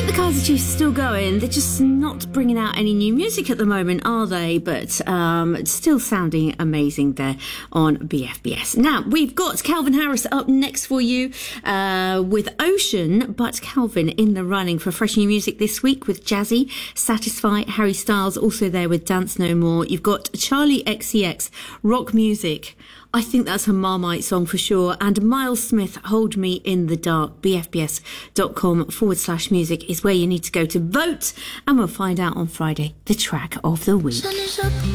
think the Kaiser Chiefs are still going. They're just not bringing out any new music at the moment, are they? But still sounding amazing there on BFBS. Now, we've got Calvin Harris up next for you with Ocean, but Calvin in the running for fresh new music this week with Jazzy, Satisfy, Harry Styles, also there with Dance No More. You've got Charlie XCX, Rock Music. I think that's a Marmite song for sure. And Miles Smith, Hold Me in the Dark. BFBS.com/music is where you need to go to vote. And we'll find out on Friday the track of the week.